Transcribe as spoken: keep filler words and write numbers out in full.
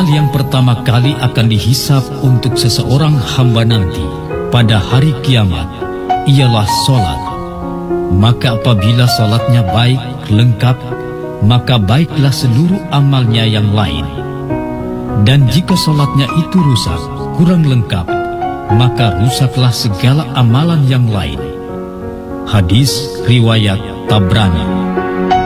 yang pertama kali akan dihisap untuk seseorang hamba nanti pada hari kiamat ialah solat. Maka apabila solatnya baik, lengkap, maka baiklah seluruh amalnya yang lain. Dan jika solatnya itu rusak, kurang lengkap, maka rusaklah segala amalan yang lain. Hadis riwayat Tabrani.